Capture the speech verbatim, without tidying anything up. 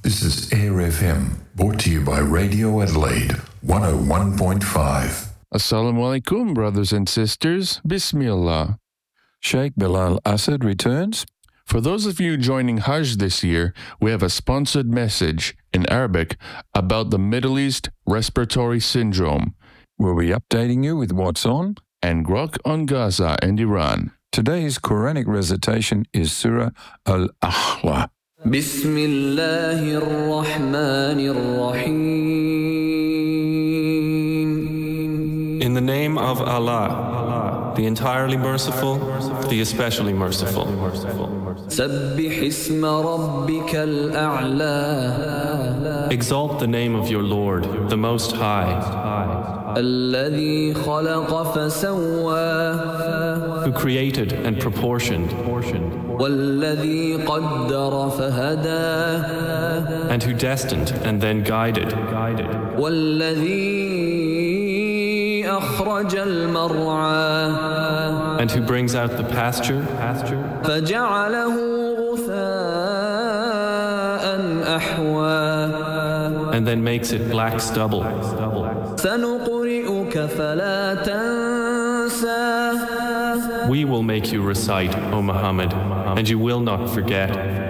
This is Air F M, brought to you by Radio Adelaide, one oh one point five. Assalamu alaikum, brothers and sisters. Bismillah. Sheikh Bilal Asad returns. For those of you joining Hajj this year, we have a sponsored message in Arabic about the Middle East respiratory syndrome. We'll be updating you with what's on and grok on Gaza and Iran. Today's Quranic recitation is Surah Al-Ahla. Bismillahir Rahmanir Rahim. In the name of Allah, the entirely merciful, the especially merciful. Sabbih isma rabbikal a'la. Exalt the name of your Lord, the Most High. الذي خلق فسوى. Who created and proportioned. والذي قدر فهدى. And who destined and then guided. والذي أخرج المرعى. And who brings out the pasture. فجعله غثاء أحوى. And then makes it black stubble. سنقرئك فلا تنسى. We will make you recite, O Muhammad, and you will not forget.